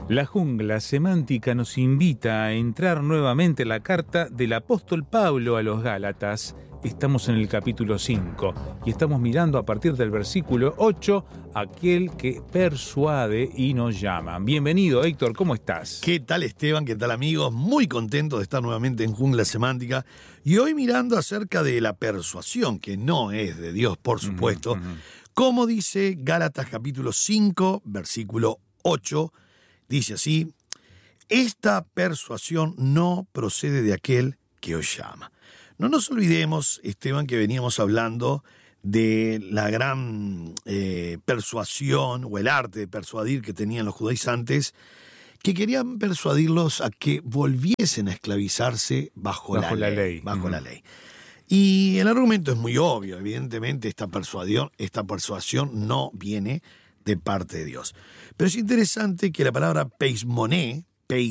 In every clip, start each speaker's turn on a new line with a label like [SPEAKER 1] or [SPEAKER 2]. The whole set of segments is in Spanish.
[SPEAKER 1] La jungla semántica nos invita a entrar nuevamente en la carta del apóstol Pablo a los Gálatas. Estamos en el capítulo 5 y estamos mirando a partir del versículo 8, aquel que persuade y nos llama. Bienvenido, Héctor, ¿cómo estás?
[SPEAKER 2] ¿Qué tal, Esteban? ¿Qué tal, amigos? Muy contento de estar nuevamente en Jungla Semántica y hoy mirando acerca de la persuasión, que no es de Dios, por supuesto, como dice Gálatas capítulo 5, versículo 8, dice así: esta persuasión no procede de aquel que os llama. No nos olvidemos, Esteban, que veníamos hablando de la gran persuasión o el arte de persuadir que tenían los judaizantes, que querían persuadirlos a que volviesen a esclavizarse bajo la ley. La ley. Y el argumento es muy obvio. Evidentemente esta persuasión no viene de parte de Dios. Pero es interesante que la palabra peismoné,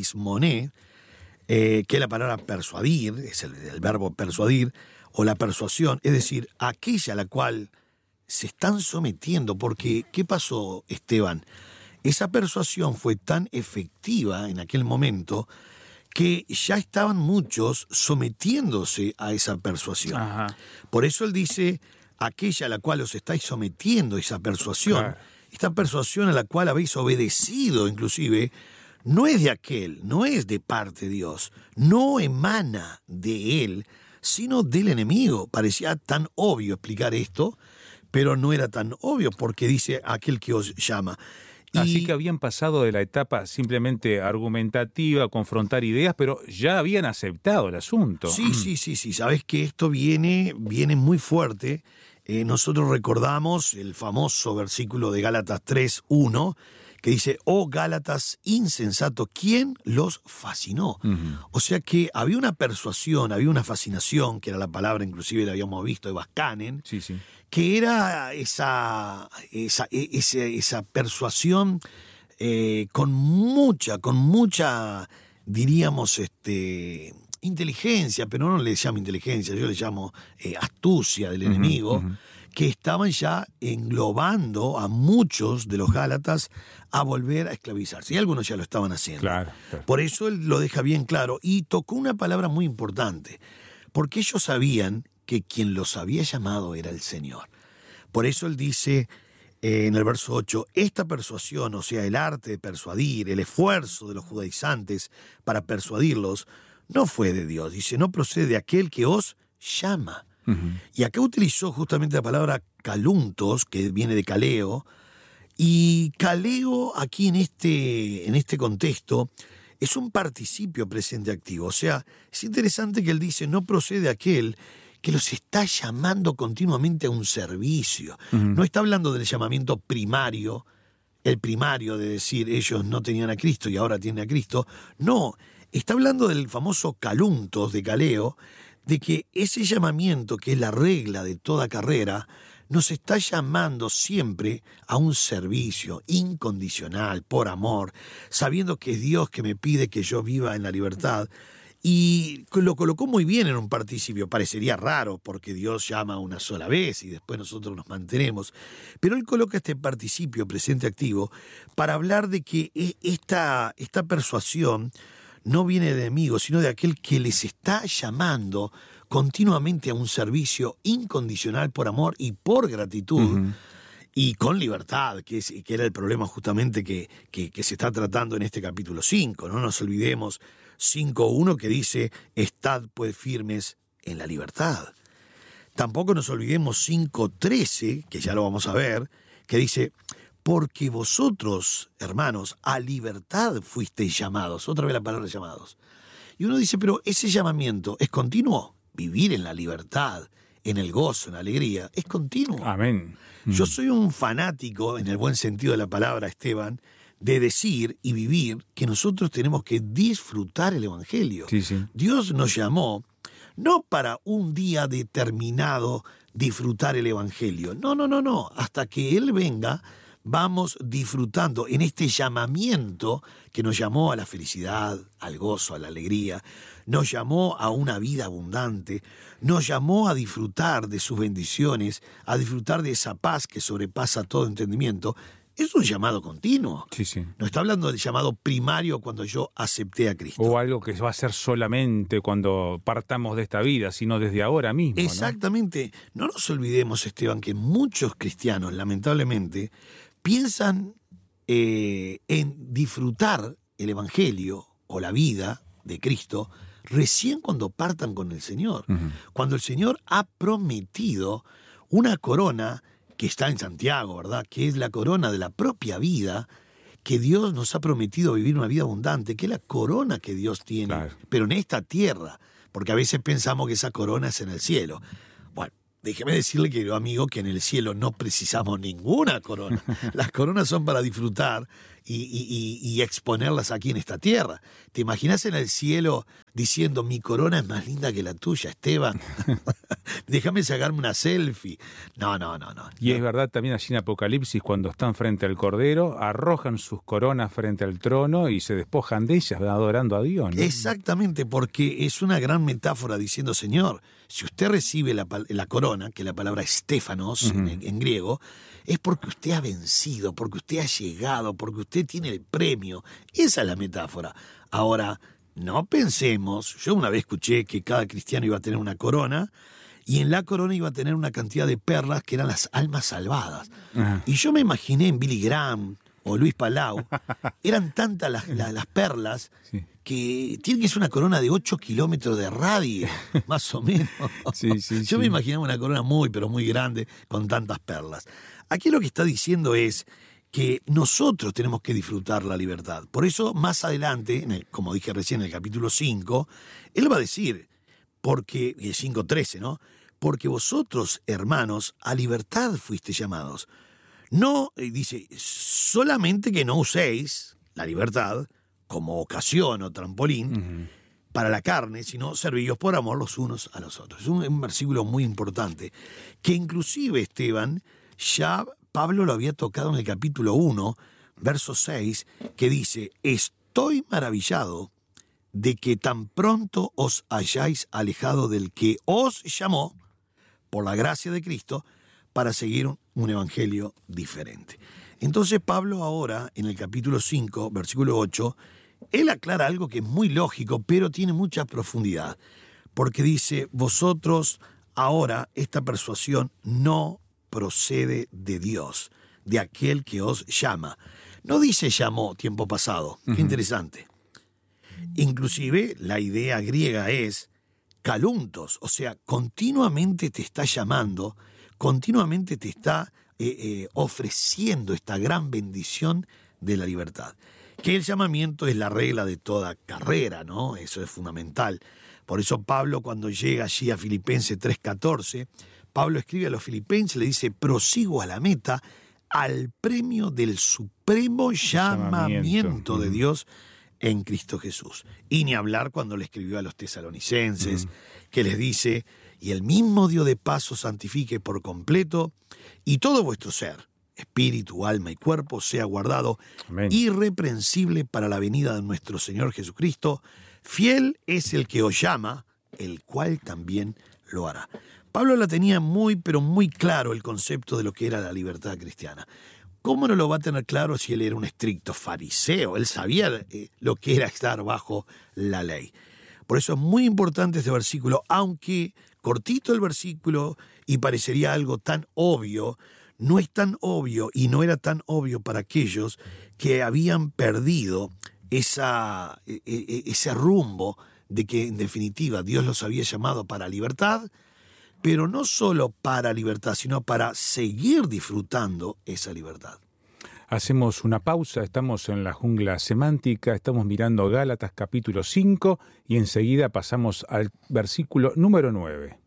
[SPEAKER 2] que es la palabra persuadir, es el verbo persuadir, o la persuasión, es decir, aquella a la cual se están sometiendo, porque ¿qué pasó, Esteban? Esa persuasión fue tan efectiva en aquel momento que ya estaban muchos sometiéndose a esa persuasión. Ajá. Por eso él dice, aquella a la cual os estáis sometiendo, esa persuasión, claro. Esta persuasión a la cual habéis obedecido inclusive, no es de aquel, no es de parte de Dios, no emana de él, sino del enemigo. Parecía tan obvio explicar esto, pero no era tan obvio porque dice aquel que os llama.
[SPEAKER 1] Así que habían pasado de la etapa simplemente argumentativa, confrontar ideas, pero ya habían aceptado el asunto.
[SPEAKER 2] Sí. Sabes que esto viene muy fuerte. Nosotros recordamos el famoso versículo de Gálatas 3:1, que dice: oh Gálatas insensatos, ¿quién los fascinó? O sea que había una persuasión, había una fascinación, que era la palabra, inclusive la habíamos visto, de Bascanen, que era esa persuasión con mucha, diríamos, inteligencia, pero no le llamo inteligencia, yo le llamo astucia del enemigo, que estaban ya englobando a muchos de los Gálatas a volver a esclavizarse. Y algunos ya lo estaban haciendo. Claro. Por eso él lo deja bien claro. Y tocó una palabra muy importante, porque ellos sabían que quien los había llamado era el Señor. Por eso él dice en el verso 8, esta persuasión, o sea, el arte de persuadir, el esfuerzo de los judaizantes para persuadirlos, no fue de Dios. Dice, no procede de aquel que os llama. Y acá utilizó justamente la palabra kaluntos, que viene de kaleo, y kaleo aquí en este contexto es un participio presente activo. O sea, es interesante que él dice, no procede de aquel que los está llamando continuamente a un servicio. No está hablando del llamamiento primario, el primario de decir ellos no tenían a Cristo y ahora tienen a Cristo. No, está hablando del famoso kaluntos de kaleo, de que ese llamamiento, que es la regla de toda carrera, nos está llamando siempre a un servicio incondicional, por amor, sabiendo que es Dios que me pide que yo viva en la libertad. Y lo colocó muy bien en un participio. Parecería raro porque Dios llama una sola vez y después nosotros nos mantenemos. Pero él coloca este participio presente activo para hablar de que esta persuasión no viene del enemigo, sino de aquel que les está llamando continuamente a un servicio incondicional por amor y por gratitud y con libertad, que era el problema justamente que se está tratando en este capítulo 5. No nos olvidemos 5:1 que dice, estad pues firmes en la libertad. Tampoco nos olvidemos 5:13, que ya lo vamos a ver, que dice, porque vosotros, hermanos, a libertad fuisteis llamados. Otra vez la palabra llamados. Y uno dice, pero ese llamamiento es continuo. Vivir en la libertad, en el gozo, en la alegría, es continuo.
[SPEAKER 1] Amén.
[SPEAKER 2] Yo soy un fanático, en el buen sentido de la palabra, Esteban, de decir y vivir que nosotros tenemos que disfrutar el Evangelio. Dios nos llamó no para un día determinado disfrutar el Evangelio. No. Hasta que Él venga, vamos disfrutando en este llamamiento que nos llamó a la felicidad, al gozo, a la alegría, nos llamó a una vida abundante, nos llamó a disfrutar de sus bendiciones, a disfrutar de esa paz que sobrepasa todo entendimiento. Es un llamado continuo.
[SPEAKER 1] Sí, sí.
[SPEAKER 2] No está hablando del llamado primario cuando yo acepté a Cristo.
[SPEAKER 1] O algo que va a ser solamente cuando partamos de esta vida, sino desde ahora mismo.
[SPEAKER 2] Exactamente. No nos olvidemos, Esteban, que muchos cristianos, lamentablemente, piensan en disfrutar el Evangelio o la vida de Cristo recién cuando partan con el Señor.
[SPEAKER 1] Uh-huh.
[SPEAKER 2] Cuando el Señor ha prometido una corona que está en Santiago, ¿verdad? Que es la corona de la propia vida, que Dios nos ha prometido vivir una vida abundante, que es la corona que Dios tiene,
[SPEAKER 1] claro,
[SPEAKER 2] pero en esta tierra, porque a veces pensamos que esa corona es en el cielo. Bueno, déjeme decirle, querido amigo, que en el cielo no precisamos ninguna corona. Las coronas son para disfrutar y exponerlas aquí en esta tierra. ¿Te imaginas en el cielo diciendo, mi corona es más linda que la tuya, Esteban? Déjame sacarme una selfie. No.
[SPEAKER 1] Y es verdad también allí en Apocalipsis, cuando están frente al Cordero, arrojan sus coronas frente al trono y se despojan de ellas, adorando a Dios, ¿no?
[SPEAKER 2] Exactamente, porque es una gran metáfora diciendo, Señor, si usted recibe la corona, que es la palabra estéfanos en griego, es porque usted ha vencido, porque usted ha llegado, porque usted tiene el premio. Esa es la metáfora. Ahora, no pensemos, yo una vez escuché que cada cristiano iba a tener una corona, y en la corona iba a tener una cantidad de perlas que eran las almas salvadas.
[SPEAKER 1] Ajá.
[SPEAKER 2] Y yo me imaginé en Billy Graham o Luis Palau, eran tantas las perlas,
[SPEAKER 1] Sí.
[SPEAKER 2] que tiene que ser una corona de 8 kilómetros de radio, más o menos. Yo me imaginaba una corona muy, pero muy grande, con tantas perlas. Aquí lo que está diciendo es que nosotros tenemos que disfrutar la libertad. Por eso, más adelante, como dije recién en el capítulo 5, él va a decir, porque, 5:13, ¿no? Porque vosotros, hermanos, a libertad fuiste llamados. No, dice, solamente que no uséis la libertad como ocasión o trampolín para la carne, sino servíos por amor los unos a los otros. Es un versículo muy importante, que inclusive, Esteban, ya Pablo lo había tocado en el capítulo 1, verso 6, que dice, estoy maravillado de que tan pronto os hayáis alejado del que os llamó, por la gracia de Cristo, para seguir un evangelio diferente. Entonces Pablo ahora, en el capítulo 5, versículo 8, él aclara algo que es muy lógico, pero tiene mucha profundidad, porque dice, vosotros ahora esta persuasión no procede de Dios, de aquel que os llama. No dice llamó tiempo pasado, qué interesante. Inclusive la idea griega es caluntos, o sea, continuamente te está llamando, continuamente te está ofreciendo esta gran bendición de la libertad. Que el llamamiento es la regla de toda carrera, ¿no? Eso es fundamental. Por eso Pablo, cuando llega allí a Filipenses 3:14, Pablo escribe a los filipenses, le dice, prosigo a la meta, al premio del supremo llamamiento de Dios en Cristo Jesús. Y ni hablar cuando le escribió a los tesalonicenses, que les dice, y el mismo Dios de paz os santifique por completo, y todo vuestro ser, espíritu, alma y cuerpo, sea guardado irreprensible para la venida de nuestro Señor Jesucristo. Fiel es el que os llama, el cual también lo hará. Pablo la tenía muy, pero muy claro el concepto de lo que era la libertad cristiana. ¿Cómo no lo va a tener claro si él era un estricto fariseo? Él sabía lo que era estar bajo la ley. Por eso es muy importante este versículo, aunque cortito el versículo y parecería algo tan obvio, no es tan obvio y no era tan obvio para aquellos que habían perdido ese rumbo de que en definitiva Dios los había llamado para libertad, pero no solo para libertad, sino para seguir disfrutando esa libertad.
[SPEAKER 1] Hacemos una pausa, estamos en la jungla semántica, estamos mirando Gálatas capítulo 5 y enseguida pasamos al versículo número 9.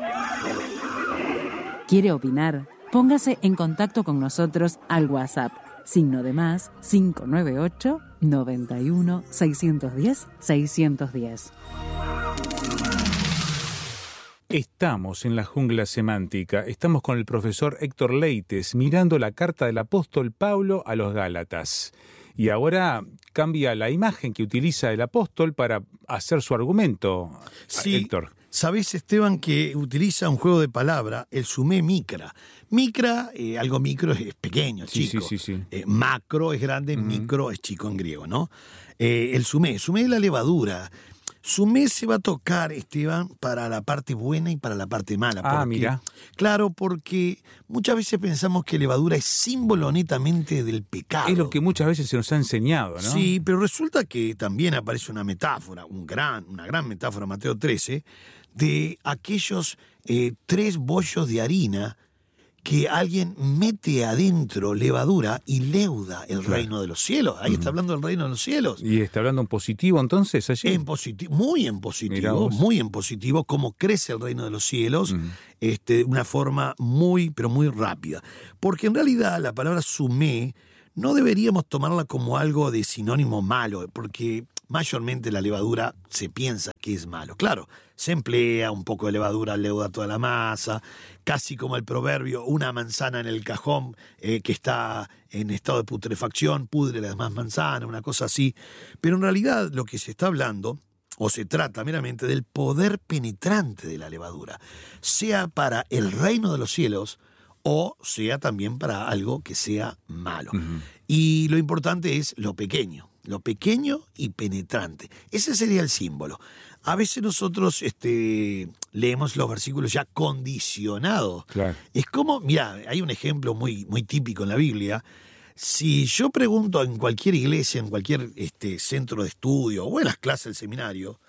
[SPEAKER 3] ¿Quiere opinar? Póngase en contacto con nosotros al WhatsApp, signo de más 598 91 610 610.
[SPEAKER 1] Estamos en la jungla semántica, estamos con el profesor Héctor Leites mirando la carta del apóstol Pablo a los Gálatas. Y ahora cambia la imagen que utiliza el apóstol para hacer su argumento,
[SPEAKER 2] Sí,
[SPEAKER 1] Héctor.
[SPEAKER 2] Sabés, Esteban, que utiliza un juego de palabra, el sumé micra. Micra, algo micro es pequeño, chico.
[SPEAKER 1] Sí.
[SPEAKER 2] Macro es grande, micro es chico en griego, ¿no? El sumé es la levadura. Sumé se va a tocar, Esteban, para la parte buena y para la parte mala.
[SPEAKER 1] Mira.
[SPEAKER 2] Claro, porque muchas veces pensamos que levadura es símbolo netamente del pecado.
[SPEAKER 1] Es lo que muchas veces se nos ha enseñado, ¿no?
[SPEAKER 2] Sí, pero resulta que también aparece una metáfora, una gran metáfora, Mateo 13, de aquellos 3 bollos de harina que alguien mete adentro levadura y leuda el reino de los cielos. Ahí está hablando del reino de los cielos.
[SPEAKER 1] ¿Y está hablando en positivo entonces allí?
[SPEAKER 2] Muy en positivo, cómo crece el reino de los cielos, de una forma muy, pero muy rápida. Porque en realidad la palabra sumé no deberíamos tomarla como algo de sinónimo malo, porque mayormente la levadura se piensa que es malo. Claro, se emplea un poco de levadura, leuda toda la masa, casi como el proverbio, una manzana en el cajón que está en estado de putrefacción, pudre las demás manzanas, una cosa así. Pero en realidad lo que se está hablando, o se trata meramente del poder penetrante de la levadura, sea para el reino de los cielos, o sea también para algo que sea malo. Y lo importante es lo pequeño y penetrante. Ese sería el símbolo. A veces nosotros leemos los versículos ya condicionados.
[SPEAKER 1] Claro.
[SPEAKER 2] Es como, mira, hay un ejemplo muy, muy típico en la Biblia. Si yo pregunto en cualquier iglesia, en cualquier centro de estudio o en las clases del seminario,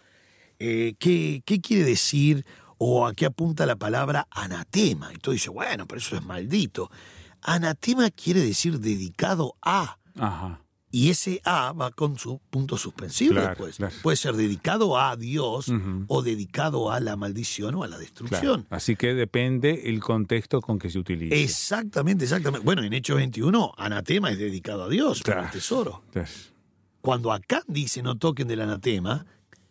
[SPEAKER 2] ¿qué quiere decir o a qué apunta la palabra anatema? Y tú dices, bueno, pero eso es maldito. Anatema quiere decir dedicado a.
[SPEAKER 1] Ajá.
[SPEAKER 2] Y ese a va con su punto suspensivo después.
[SPEAKER 1] Claro.
[SPEAKER 2] Puede ser dedicado a Dios o dedicado a la maldición o a la destrucción.
[SPEAKER 1] Claro. Así que depende el contexto con que se utilice.
[SPEAKER 2] Exactamente. Bueno, en Hechos 21, anatema es dedicado a Dios, como el tesoro.
[SPEAKER 1] Claro.
[SPEAKER 2] Cuando acá dice no toquen del anatema,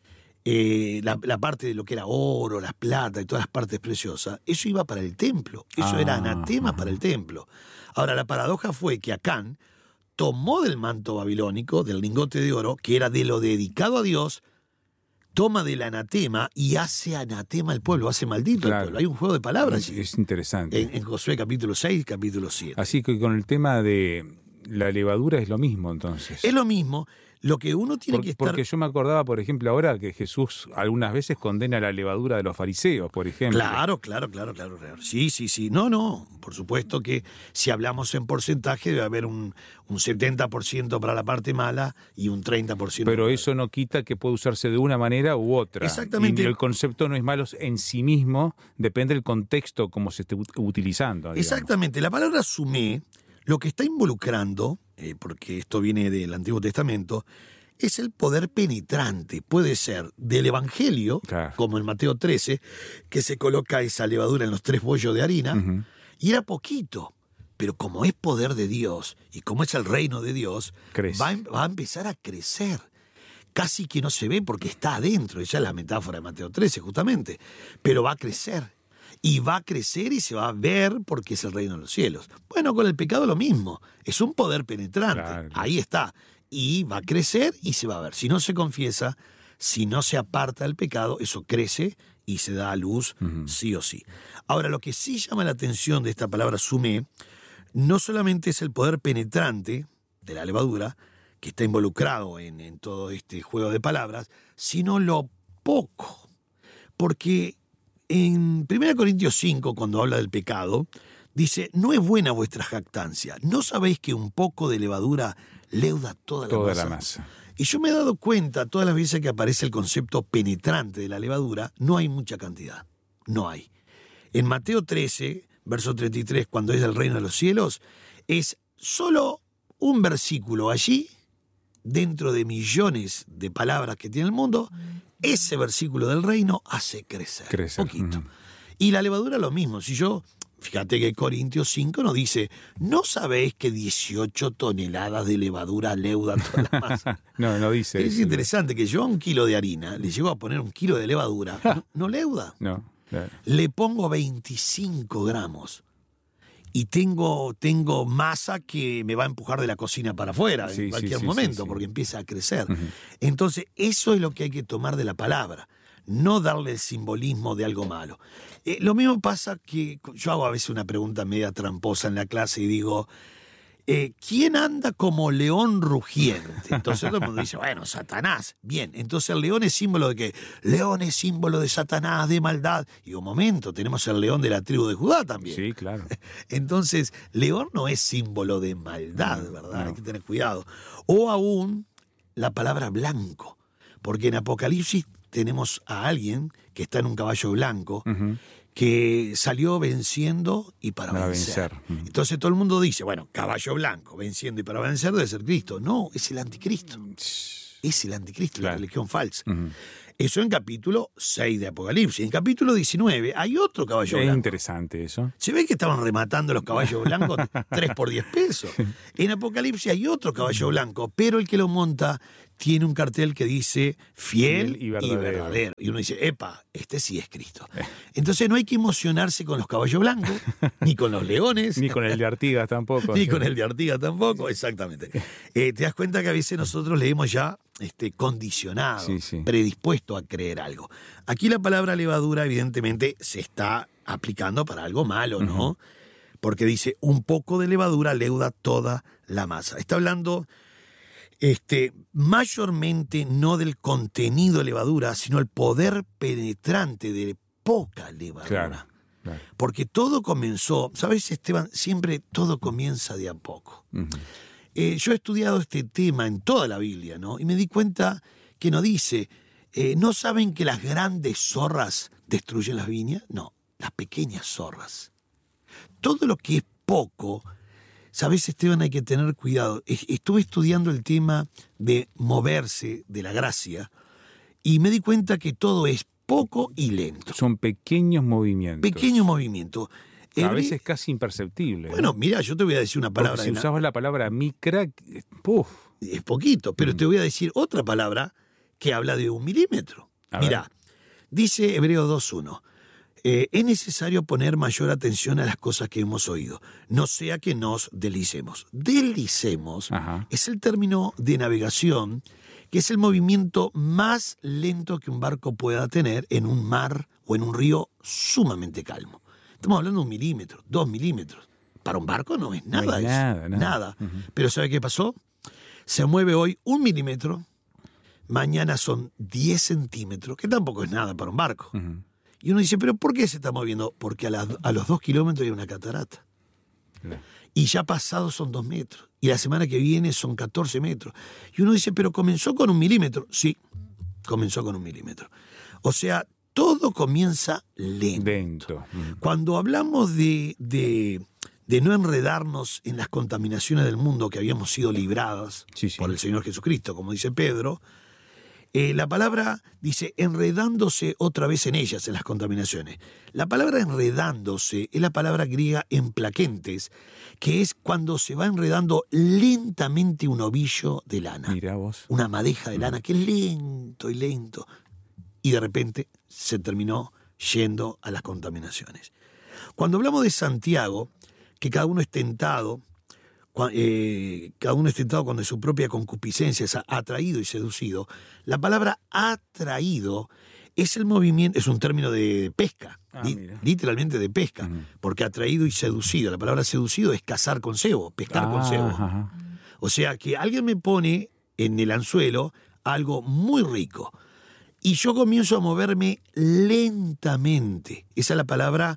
[SPEAKER 2] la parte de lo que era oro, la plata y todas las partes preciosas, eso iba para el templo. Eso era anatema para el templo. Ahora, la paradoja fue que Acán tomó del manto babilónico, del lingote de oro, que era de lo dedicado a Dios, toma del anatema y hace anatema al pueblo, hace maldito al pueblo. Hay un juego de palabras.
[SPEAKER 1] Es interesante.
[SPEAKER 2] En Josué capítulo 6, capítulo 7.
[SPEAKER 1] Así que con el tema de la levadura es lo mismo entonces.
[SPEAKER 2] Es lo mismo. Lo que uno tiene que estar...
[SPEAKER 1] Porque yo me acordaba, por ejemplo, ahora que Jesús algunas veces condena la levadura de los fariseos, por ejemplo.
[SPEAKER 2] Claro. Sí. No, por supuesto que si hablamos en porcentaje debe haber un 70% para la parte mala y un 30%.
[SPEAKER 1] Pero eso no quita que puede usarse de una manera u otra.
[SPEAKER 2] Exactamente.
[SPEAKER 1] Y el concepto no es malo en sí mismo, depende del contexto como se esté utilizando. Digamos.
[SPEAKER 2] Exactamente. La palabra sumé, lo que está involucrando, porque esto viene del Antiguo Testamento, es el poder penetrante. Puede ser del Evangelio,
[SPEAKER 1] claro,
[SPEAKER 2] como en Mateo 13, que se coloca esa levadura en los 3 bollos de harina, y era poquito. Pero como es poder de Dios y como es el reino de Dios, va a empezar a crecer. Casi que no se ve porque está adentro. Esa es la metáfora de Mateo 13, justamente. Pero va a crecer. Y va a crecer y se va a ver porque es el reino de los cielos. Bueno, con el pecado lo mismo. Es un poder penetrante.
[SPEAKER 1] Claro.
[SPEAKER 2] Ahí está. Y va a crecer y se va a ver. Si no se confiesa, si no se aparta del pecado, eso crece y se da a luz sí o sí. Ahora, lo que sí llama la atención de esta palabra sumé, no solamente es el poder penetrante de la levadura, que está involucrado en todo este juego de palabras, sino lo poco. Porque en 1 Corintios 5, cuando habla del pecado, dice, no es buena vuestra jactancia. ¿No sabéis que un poco de levadura leuda toda la masa? Y yo me he dado cuenta, todas las veces que aparece el concepto penetrante de la levadura, no hay mucha cantidad. No hay. En Mateo 13, verso 33, cuando es el reino de los cielos, es solo un versículo allí, dentro de millones de palabras que tiene el mundo. Ese versículo del reino hace crecer poquito. Y la levadura lo mismo. Fíjate que Corintios 5 nos dice, ¿no sabéis que 18 toneladas de levadura leuda toda la masa?
[SPEAKER 1] No dice
[SPEAKER 2] es
[SPEAKER 1] eso.
[SPEAKER 2] interesante que yo a 1 kilo de harina le llego a poner 1 kilo de levadura, no leuda.
[SPEAKER 1] No, claro.
[SPEAKER 2] Le pongo 25 gramos. Y tengo masa que me va a empujar de la cocina para afuera en cualquier momento, porque empieza a crecer. Entonces, eso es lo que hay que tomar de la palabra. no darle el simbolismo de algo malo. Lo mismo pasa que yo hago a veces una pregunta media tramposa en la clase y digo, ¿quién anda como león rugiente? Entonces todo el mundo dice, bueno, Satanás. Bien, entonces el león es símbolo de ¿qué? León es símbolo de Satanás, de maldad. Y un momento, tenemos el león de la tribu de Judá también.
[SPEAKER 1] Sí, claro.
[SPEAKER 2] Entonces, león no es símbolo de maldad, ¿verdad? Hay que tener cuidado. O aún la palabra blanco, porque en Apocalipsis tenemos a alguien que está en un caballo blanco, que salió venciendo y para vencer. Entonces todo el mundo dice, bueno, caballo blanco, venciendo y para vencer debe ser Cristo. No, es el anticristo. Es el anticristo, claro. La religión falsa. Eso en capítulo 6 de Apocalipsis. En capítulo 19 hay otro caballo blanco.
[SPEAKER 1] Es interesante eso.
[SPEAKER 2] Se ve que estaban rematando los caballos blancos 3 por 10 pesos. En Apocalipsis hay otro caballo blanco, pero el que lo monta tiene un cartel que dice fiel y verdadero. Y uno dice, epa, este sí es Cristo. Entonces no hay que emocionarse con los caballos blancos, ni con los leones.
[SPEAKER 1] Ni con el de Artigas tampoco.
[SPEAKER 2] Ni con el de Artigas tampoco, exactamente. Te das cuenta que a veces nosotros leemos ya condicionado, predispuesto a creer algo. Aquí la palabra levadura evidentemente se está aplicando para algo malo, ¿no? Porque dice, un poco de levadura leuda toda la masa. Está hablando mayormente no del contenido de levadura, sino el poder penetrante de poca levadura. Claro. Porque todo comenzó, ¿sabes, Esteban? Siempre todo comienza de a poco. Yo he estudiado este tema en toda la Biblia, ¿no? Y me di cuenta que no dice, ¿no saben que las grandes zorras destruyen las viñas? No, las pequeñas zorras. Todo lo que es poco, ¿sabes, Esteban? Hay que tener cuidado. Estuve estudiando el tema de moverse de la gracia y me di cuenta que todo es poco y lento.
[SPEAKER 1] Son pequeños movimientos.
[SPEAKER 2] Pequeños movimientos.
[SPEAKER 1] A veces casi imperceptible.
[SPEAKER 2] Bueno, mira, yo te voy a decir una palabra.
[SPEAKER 1] Porque si usabas la palabra micra, ¡puf!
[SPEAKER 2] Es poquito, pero te voy a decir otra palabra que habla de 1 milímetro. Mira, dice Hebreos 2:1. Es necesario poner mayor atención a las cosas que hemos oído, no sea que nos deslicemos. Deslicemos es el término de navegación, que es el movimiento más lento que un barco pueda tener en un mar o en un río sumamente calmo. Estamos hablando de 1 milímetro, 2 milímetros. Para un barco no es nada. No es nada. Pero ¿sabe qué pasó? Se mueve hoy 1 milímetro, mañana son 10 centímetros, que tampoco es nada para un barco. Y uno dice, ¿pero por qué se está moviendo? Porque a los 2 kilómetros hay una catarata. Y ya pasados son 2 metros. Y la semana que viene son 14 metros. Y uno dice, ¿pero comenzó con 1 milímetro? Sí, comenzó con 1 milímetro. O sea, todo comienza lento. Cuando hablamos de no enredarnos en las contaminaciones del mundo que habíamos sido libradas por el Señor Jesucristo, como dice Pedro, la palabra dice enredándose otra vez en ellas, en las contaminaciones. La palabra enredándose es la palabra griega emplaquentes, que es cuando se va enredando lentamente un ovillo de lana.
[SPEAKER 1] Mirá vos.
[SPEAKER 2] Una madeja de lana que es lento y lento. Y de repente se terminó yendo a las contaminaciones. Cuando hablamos de Santiago, que cada uno es tentado cuando de su propia concupiscencia es atraído y seducido, la palabra atraído es el movimiento, es un término de pesca, literalmente de pesca, porque atraído y seducido, la palabra seducido es cazar con cebo, pescar con cebo. O sea que alguien me pone en el anzuelo algo muy rico, y yo comienzo a moverme lentamente. Esa es la palabra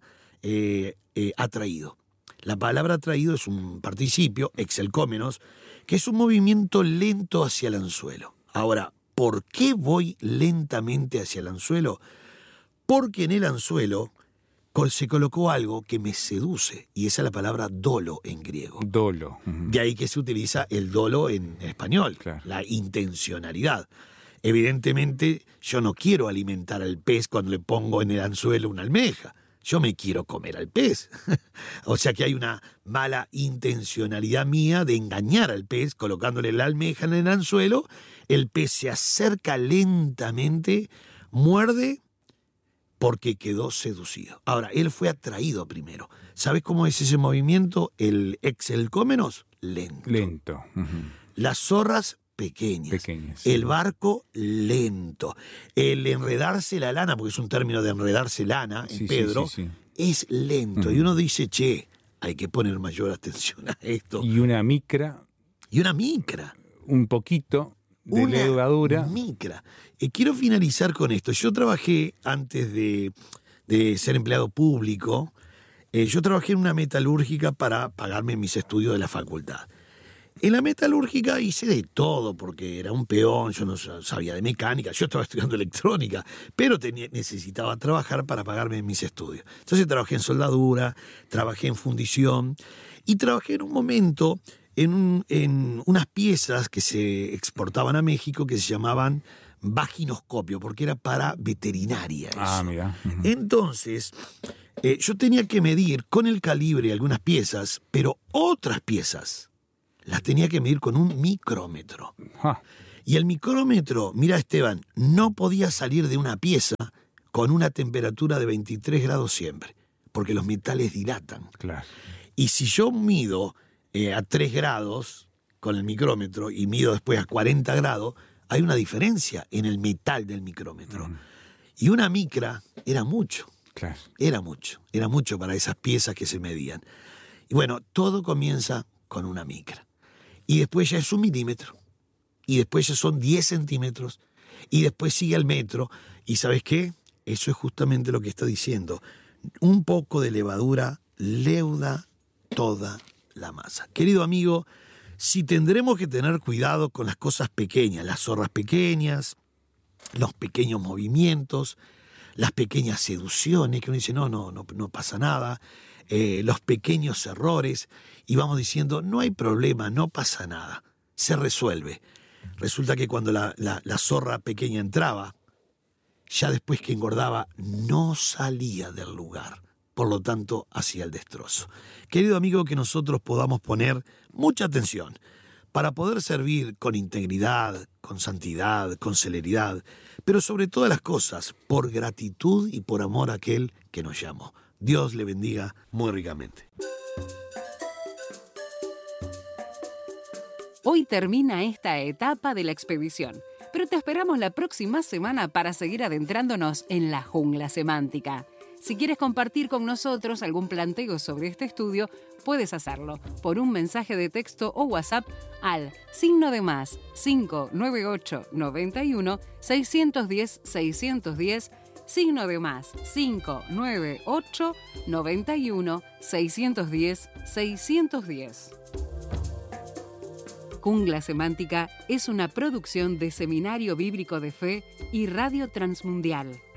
[SPEAKER 2] atraído. La palabra atraído es un participio, exelcómenos, que es un movimiento lento hacia el anzuelo. Ahora, ¿por qué voy lentamente hacia el anzuelo? Porque en el anzuelo se colocó algo que me seduce, y esa es la palabra dolo en griego.
[SPEAKER 1] Dolo.
[SPEAKER 2] De ahí que se utiliza el dolo en español, la intencionalidad. Evidentemente, yo no quiero alimentar al pez cuando le pongo en el anzuelo una almeja. Yo me quiero comer al pez. O sea que hay una mala intencionalidad mía de engañar al pez colocándole la almeja en el anzuelo. El pez se acerca lentamente, muerde porque quedó seducido. Ahora, él fue atraído primero. ¿Sabes cómo es ese movimiento? El exelcómenos, lento.
[SPEAKER 1] Lento.
[SPEAKER 2] Las zorras pequeñas.
[SPEAKER 1] Sí.
[SPEAKER 2] El barco lento. El enredarse la lana, porque es un término de enredarse lana en Pedro,
[SPEAKER 1] sí.
[SPEAKER 2] es lento. Y uno dice, che, hay que poner mayor atención a esto.
[SPEAKER 1] Y una micra.
[SPEAKER 2] Y una micra.
[SPEAKER 1] Un poquito de
[SPEAKER 2] Una
[SPEAKER 1] levadura.
[SPEAKER 2] micra. Quiero finalizar con esto. Yo trabajé antes de ser empleado público. Yo trabajé en una metalúrgica para pagarme mis estudios de la facultad. En la metalúrgica hice de todo, porque era un peón, yo no sabía de mecánica, yo estaba estudiando electrónica, pero necesitaba trabajar para pagarme mis estudios. Entonces trabajé en soldadura, trabajé en fundición y trabajé en un momento en unas piezas que se exportaban a México que se llamaban vaginoscopio, porque era para veterinaria eso.
[SPEAKER 1] Ah, mira.
[SPEAKER 2] Entonces, yo tenía que medir con el calibre algunas piezas, pero otras piezas las tenía que medir con un micrómetro. Y el micrómetro, mira Esteban, no podía salir de una pieza con una temperatura de 23 grados siempre, porque los metales dilatan.
[SPEAKER 1] Claro.
[SPEAKER 2] Y si yo mido a 3 grados con el micrómetro y mido después a 40 grados, hay una diferencia en el metal del micrómetro. Y una micra era mucho.
[SPEAKER 1] Claro.
[SPEAKER 2] Era mucho para esas piezas que se medían. Y bueno, todo comienza con una micra. Y después ya es 1 milímetro. Y después ya son 10 centímetros. Y después sigue el metro. ¿Y sabes qué? Eso es justamente lo que está diciendo. Un poco de levadura leuda toda la masa. Querido amigo, si tendremos que tener cuidado con las cosas pequeñas, las zorras pequeñas, los pequeños movimientos, las pequeñas seducciones, que uno dice, no pasa nada, los pequeños errores, y vamos diciendo, no hay problema, no pasa nada, se resuelve. Resulta que cuando la zorra pequeña entraba, ya después que engordaba, no salía del lugar, por lo tanto, hacía el destrozo. Querido amigo, que nosotros podamos poner mucha atención para poder servir con integridad, con santidad, con celeridad, pero sobre todas las cosas, por gratitud y por amor a aquel que nos llamó. Dios le bendiga muy ricamente.
[SPEAKER 3] Hoy termina esta etapa de la expedición, pero te esperamos la próxima semana para seguir adentrándonos en la jungla semántica. Si quieres compartir con nosotros algún planteo sobre este estudio, puedes hacerlo por un mensaje de texto o WhatsApp al +, 598 91 610 610, +, 598 91 610 610. Jungla Semántica es una producción de Seminario Bíblico de Fe y Radio Transmundial.